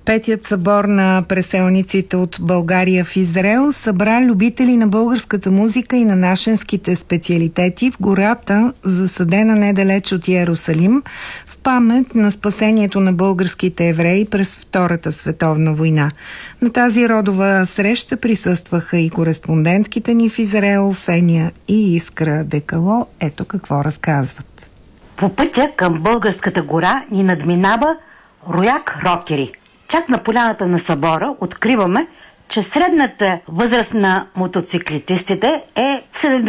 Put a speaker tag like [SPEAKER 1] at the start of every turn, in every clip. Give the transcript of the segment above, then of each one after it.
[SPEAKER 1] Петият събор на преселниците от България в Израел събра любители на българската музика и на нашенските специалитети в гората, засадена недалеч от Йерусалим, в памет на спасението на българските евреи през Втората световна война. На тази родова среща присъстваха и кореспондентките ни в Израел, Фения и Искра Декало. Ето какво разказват.
[SPEAKER 2] По пътя към българската гора ни надминава рояк рокери. Чак на поляната на събора откриваме, че средната възраст на мотоциклетистите е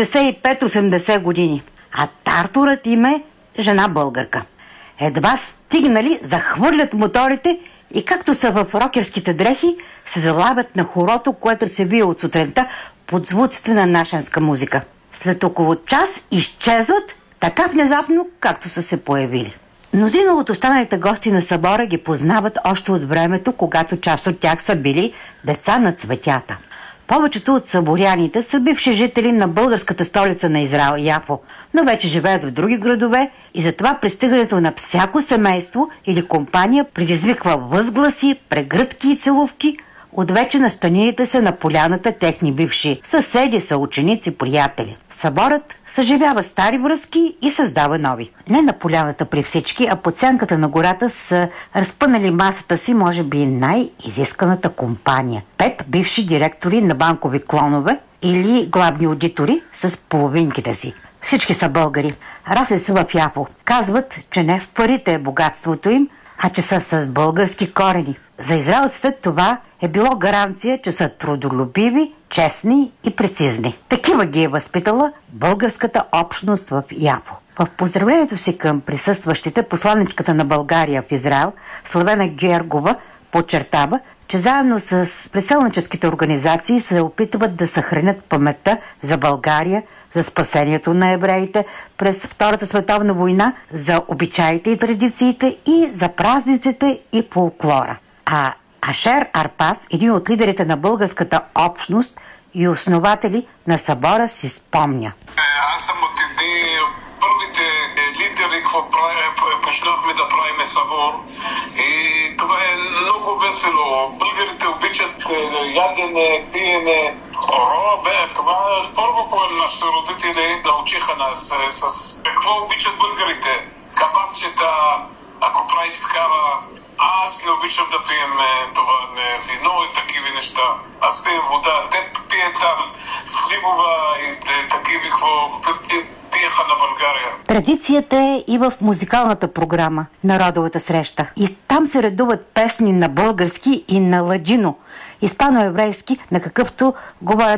[SPEAKER 2] 75-80 години, а тарторът им е жена българка. Едва стигнали, захвърлят моторите и както са в рокерските дрехи, се залавят на хорото, което се бие от сутринта под звуците на нашенска музика. След около час изчезват така внезапно, както са се появили. Мнозина от останалите гости на събора ги познават още от времето, когато част от тях са били деца на цветята. Повечето от съборяните са бивши жители на българската столица на Израел, Яфо, но вече живеят в други градове и затова пристигането на всяко семейство или компания предизвиква възгласи, прегръдки и целувки от вече настанилите се на поляната техни бивши съседи, съученици, приятели. Съборът съживява стари връзки и създава нови. Не на поляната при всички, а под сянката на гората са разпънали масата си, може би най-изисканата компания. 5 бивши директори на банкови клонове или главни аудитори с половинките си. Всички са българи. Расли са в Яфо. Казват, че не в парите е богатството им, а че са с български корени. За израелците това е било гаранция, че са трудолюбиви, честни и прецизни. Такива ги е възпитала българската общност в Яфо. В поздравлението си към присъстващите, посланичката на България в Израел, Славена Гергова, подчертава, че заедно с преселническите организации се опитват да съхранят паметта за България, за спасението на евреите през Втората световна война, за обичаите и традициите и за празниците и фолклора. А Ашер Арпас, един от лидерите на българската общност и основатели на събора, си спомня.
[SPEAKER 3] Аз съм от първите лидери, какво почнахме да правим събор и това е много весело. Българите обичат ядене, пиене. Това първо, което нашите родители научиха нас с какво обичат българите. Кабачета, ако правите скара. Аз не обичам да пием това вино и такива неща. Аз пием вода. Те пият там сливова и такива, какво пиеха на България.
[SPEAKER 2] Традицията е и в музикалната програма на родовата среща. И там се редуват песни на български и на ладжино, испано-еврейски, на какъвто говорят